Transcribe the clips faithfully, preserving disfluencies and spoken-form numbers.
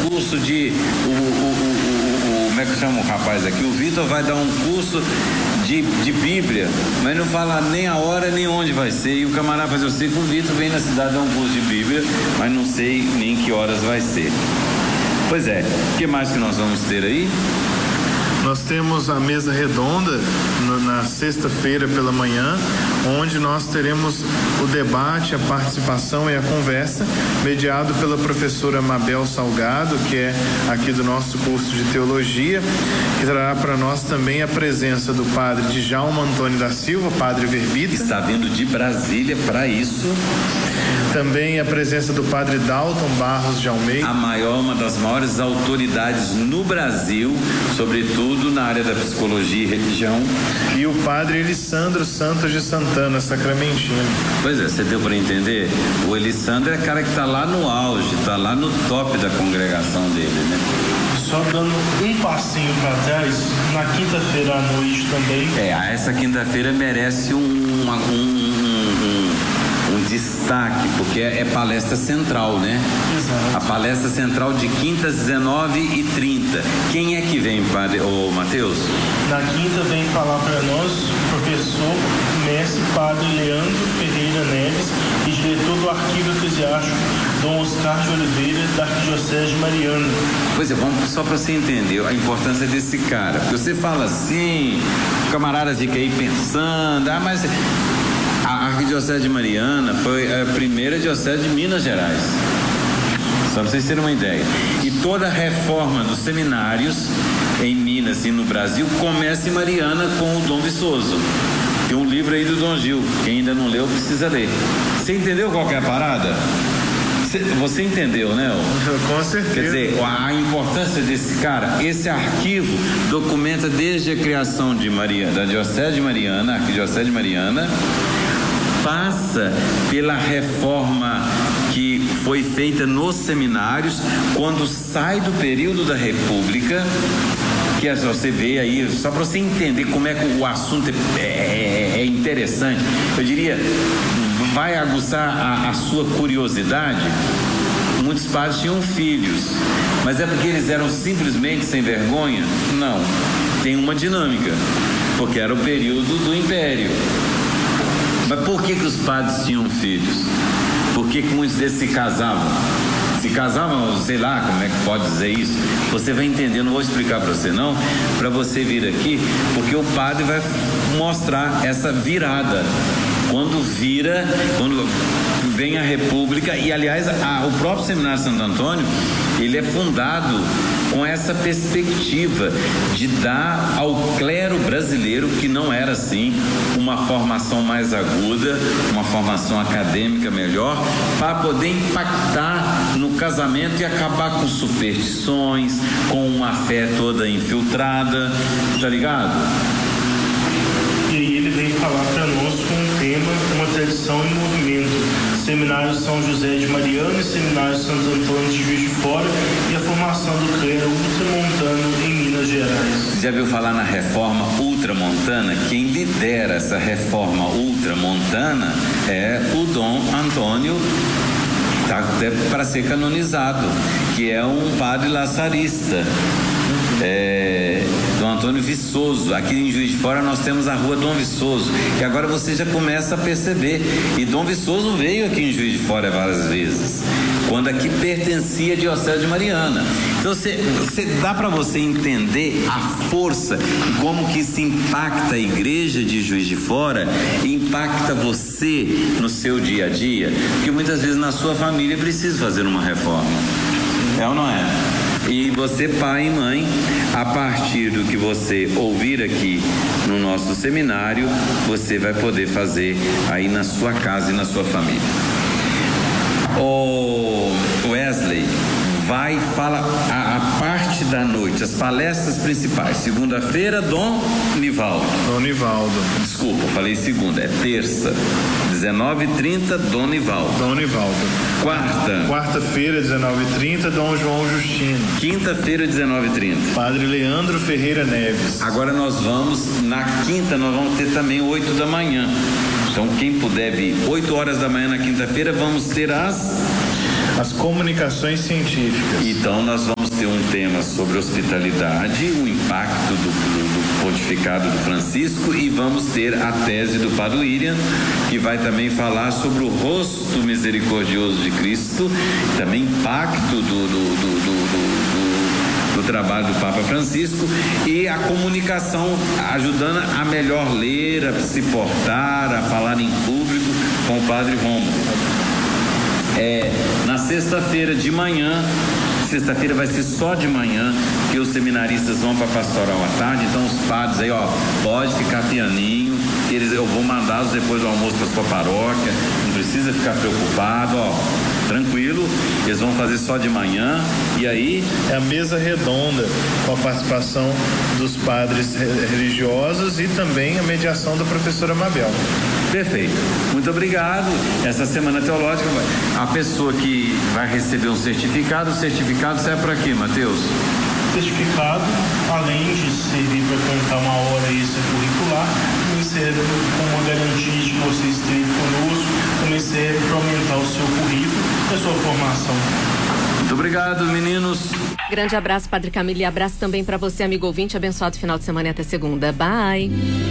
curso de, o, o, o, o, como é que chama o rapaz aqui? O Vitor vai dar um curso de, de Bíblia, mas não fala nem a hora nem onde vai ser. E o camarada faz, eu sei que o Vitor vem na cidade dar um curso de Bíblia, mas não sei nem que horas vai ser. Pois é, o que mais que nós vamos ter aí? Nós temos a mesa redonda no, na sexta-feira pela manhã, onde nós teremos o debate, a participação e a conversa, mediado pela professora Mabel Salgado, que é aqui do nosso curso de teologia, que trará para nós também a presença do padre Djalma Antônio da Silva, padre Verbita. Está vindo de Brasília para isso. Também a presença do padre Dalton Barros de Almeida. A maior, uma das maiores autoridades no Brasil, sobretudo na área da psicologia e religião. E o padre Elisandro Santos de Santana, sacramentino. Pois é, você deu para entender? O Elisandro é cara que está lá no auge, está lá no top da congregação dele, né? Só dando um passinho para trás, na quinta-feira à noite também. É, essa quinta-feira merece um, um, um, um, um destaque, porque é, é palestra central, né? Exato. A palestra central de quinta às dezenove e trinta. Quem é que vem, padre, ô Matheus? Na quinta vem falar para nós o professor, mestre, padre Leandro Ferreira Neves e diretor do Arquivo Eclesiástico, Dom Oscar de Oliveira, da Arquidiocese de Mariana. Pois é, vamos só para você entender a importância desse cara, porque você fala assim, o camarada fica aí pensando, ah, mas a Arquidiocese de Mariana foi a primeira diocese de Minas Gerais, só para vocês terem uma ideia. E toda a reforma dos seminários em Minas e no Brasil começa em Mariana com o Dom Viçoso. Tem um livro aí do Dom Gil, quem ainda não leu precisa ler. Você entendeu qual que é a parada? Você entendeu, né? Com certeza. Quer dizer, a importância desse cara, esse arquivo documenta desde a criação de Maria, da Diocese de Mariana, a Arquidiocese de Mariana, passa pela reforma que foi feita nos seminários, quando sai do período da República, que é, você vê aí, só para você entender como é que o assunto é, é, é interessante, eu diria, vai aguçar a, a sua curiosidade. Muitos padres tinham filhos, mas é porque eles eram simplesmente sem vergonha? Não, tem uma dinâmica, porque era o período do Império. Mas por que que os padres tinham filhos? Por que que muitos desses se casavam? Se casavam, sei lá, como é que pode dizer isso? Você vai entender, não vou explicar para você não, para você vir aqui, porque o padre vai mostrar essa virada. Quando vira, quando vem a República, e aliás, a, o próprio Seminário Santo Antônio, ele é fundado com essa perspectiva de dar ao clero brasileiro, que não era assim, uma formação mais aguda, uma formação acadêmica melhor, para poder impactar no casamento e acabar com superstições, com uma fé toda infiltrada, tá ligado? E aí ele vem falar para nós com um tema, uma tradição em movimento. Seminário São José de Mariana e Seminário Santo Antônio de Juiz de Fora e a formação do clero ultramontano em Minas Gerais. Já viu falar na reforma ultramontana? Quem lidera essa reforma ultramontana é o Dom Antônio, tá até para ser canonizado, que é um padre laçarista. É, Dom Antônio Viçoso. Aqui em Juiz de Fora nós temos a rua Dom Viçoso, que agora você já começa a perceber, e Dom Viçoso veio aqui em Juiz de Fora várias vezes, quando aqui pertencia a Diocese de Mariana. Então você, você dá para você entender a força e como que isso impacta a igreja de Juiz de Fora e impacta você no seu dia a dia, porque muitas vezes na sua família precisa fazer uma reforma, é ou não é? E você, pai e mãe, a partir do que você ouvir aqui no nosso seminário, você vai poder fazer aí na sua casa e na sua família. O Wesley vai falar a, a parte da noite, as palestras principais. Segunda-feira, Dom Nivaldo. Dom Nivaldo. Desculpa, falei segunda, é terça. dezenove e trinta, Dom Nivaldo. Dom Nivaldo. Quarta. Quarta-feira, dezenove e trinta, Dom João Justino. Quinta-feira, dezenove e trinta. Padre Leandro Ferreira Neves. Agora nós vamos, na quinta, nós vamos ter também oito da manhã. Então quem puder vir, oito horas da manhã na quinta-feira, vamos ter as... As comunicações científicas. Então nós vamos ter um tema sobre hospitalidade, o impacto do, do, do pontificado do Francisco, e vamos ter a tese do Padre William, que vai também falar sobre o rosto misericordioso de Cristo, também impacto do, do, do, do, do, do, do trabalho do Papa Francisco, e a comunicação, ajudando a melhor ler, a se portar, a falar em público com o Padre Rômulo. É, na sexta-feira de manhã, sexta-feira vai ser só de manhã, que os seminaristas vão para pastoral à tarde, então os padres aí, ó, pode ficar pianinho, eles, eu vou mandá-los depois do almoço para sua paróquia, não precisa ficar preocupado, ó, tranquilo, eles vão fazer só de manhã, e aí... É a mesa redonda, com a participação dos padres religiosos e também a mediação da professora Mabel. Perfeito, muito obrigado. Essa semana teológica, a pessoa que vai receber um certificado, o certificado serve para quê, Mateus? Certificado, além de servir para contar uma hora extracurricular, também serve como uma garantia de que você esteve conosco, também serve para aumentar o seu currículo e a sua formação. Muito obrigado, meninos. Grande abraço, Padre Camilo, e abraço também para você, amigo ouvinte. Abençoado final de semana e até segunda. Bye.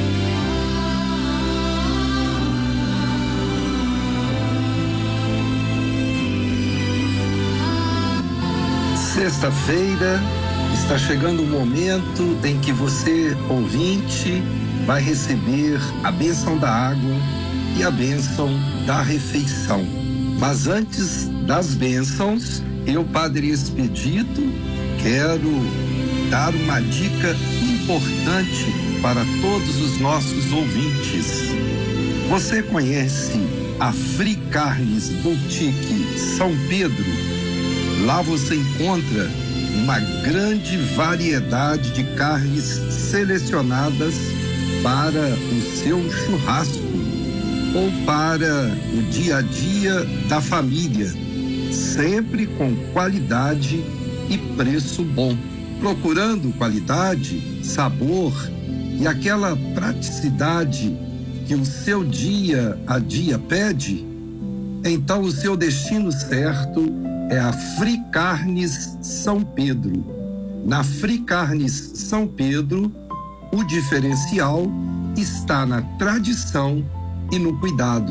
Sexta-feira está chegando o momento em que você, ouvinte, vai receber a bênção da água e a bênção da refeição. Mas antes das bênçãos, eu, Padre Expedito, quero dar uma dica importante para todos os nossos ouvintes. Você conhece a Free Carnes Boutique São Pedro? Lá você encontra uma grande variedade de carnes selecionadas para o seu churrasco ou para o dia a dia da família, sempre com qualidade e preço bom. Procurando qualidade, sabor e aquela praticidade que o seu dia a dia pede, então o seu destino certo é a Free Carnes São Pedro. Na Free Carnes São Pedro, o diferencial está na tradição e no cuidado.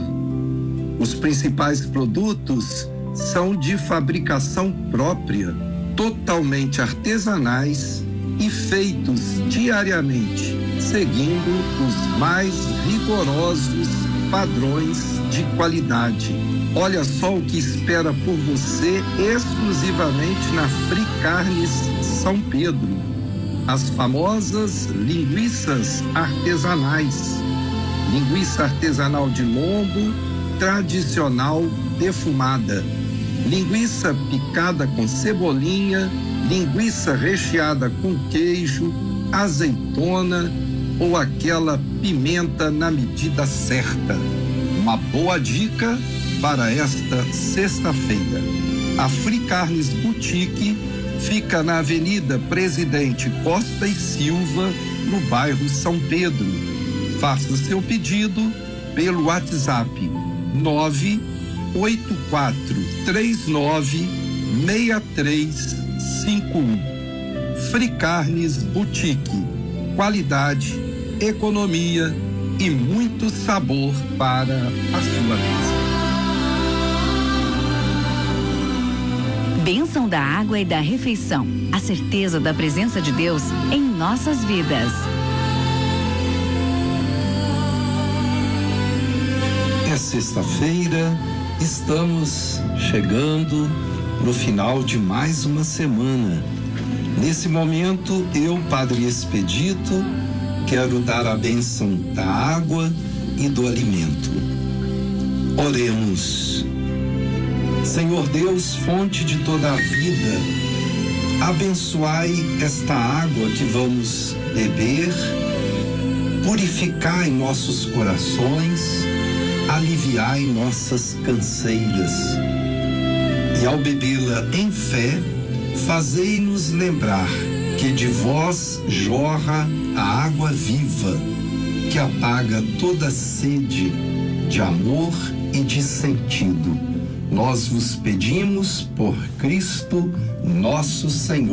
Os principais produtos são de fabricação própria, totalmente artesanais e feitos diariamente, seguindo os mais rigorosos padrões de qualidade. Olha só o que espera por você exclusivamente na Free Carnes São Pedro. As famosas linguiças artesanais. Linguiça artesanal de lombo, tradicional defumada. Linguiça picada com cebolinha, linguiça recheada com queijo, azeitona ou aquela pimenta na medida certa. Uma boa dica para esta sexta-feira. A Free Carnes Boutique fica na Avenida Presidente Costa e Silva, no bairro São Pedro. Faça seu pedido pelo WhatsApp nove oito quatro três nove seis três cinco um. Free Carnes Boutique. Qualidade, economia e muito sabor para a sua mesa. Bênção da água e da refeição. A certeza da presença de Deus em nossas vidas. É sexta-feira, estamos chegando no final de mais uma semana. Nesse momento, eu, Padre Expedito, quero dar a bênção da água e do alimento. Oremos. Senhor Deus, fonte de toda a vida, abençoai esta água que vamos beber, purificai nossos corações, aliviai nossas canseiras. E ao bebê-la em fé, fazei-nos lembrar que de vós jorra a água viva, que apaga toda sede de amor e de sentido. Nós vos pedimos por Cristo, nosso Senhor.